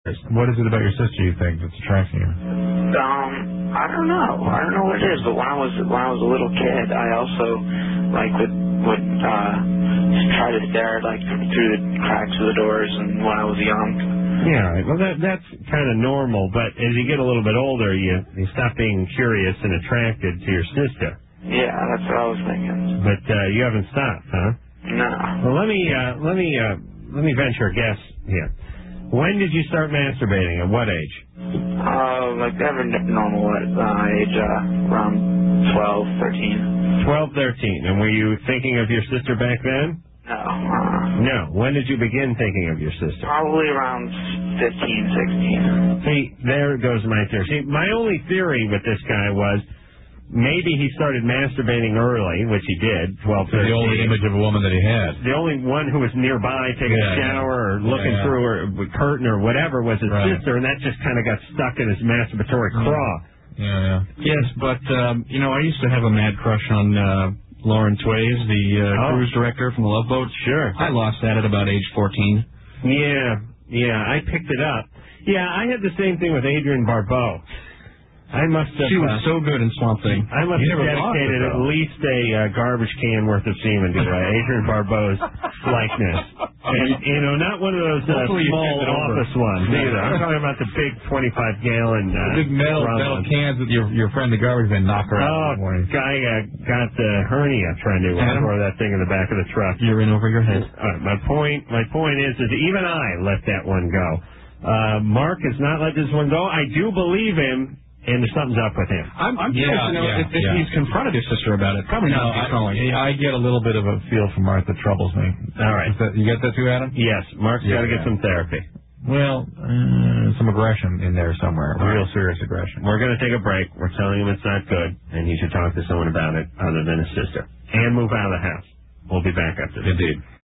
What is it about your sister you think that's attracting you? I don't know. I don't know what it is, but when I was a little kid, I also would try to stare through the cracks of the doors, and when I was young. Yeah, well that's kind of normal, but as you get a little bit older, you stop being curious and attracted to your sister. Yeah, that's what I was thinking. But you haven't stopped, huh? No. Well, let me venture a guess here. When did you start masturbating? At what age? Every normal age, around 12, 13. 12, 13. And were you thinking of your sister back then? No. No. When did you begin thinking of your sister? Probably around 15, 16. See, there goes my theory. See, my only theory with this guy was maybe he started masturbating early, which he did, 12, 13. The only image of a woman that he had. The only one who was nearby taking a shower or looking through her curtain or whatever was his sister, and that just kind of got stuck in his masturbatory craw. Yeah. Yes, but, I used to have a mad crush on Lauren Tways, the cruise director from the Love Boat. Sure. I lost that at about age 14. Yeah, I picked it up. Yeah, I had the same thing with Adrienne Barbeau. I must have... She was so good in Swamp Thing. I must have dedicated at least a garbage can worth of semen to Adrienne Barbeau's likeness. And, not one of those small office ones either. I'm talking about the big 25-gallon big metal cans that your friend the garbage man knocked around this morning. Guy got the hernia trying to throw that thing in the back of the truck. You're in over your head. My point is even I let that one go. Mark has not let this one go. I do believe him. And something's up with him. I'm curious to know if he's confronted his sister about it. Probably not. I get a little bit of a feel from Mark that troubles me. All right. You get that too, Adam? Yes. Mark's got to get some therapy. Well, some aggression in there somewhere. Real serious aggression. We're going to take a break. We're telling him it's not good, and he should talk to someone about it other than his sister. And move out of the house. We'll be back after this. Indeed.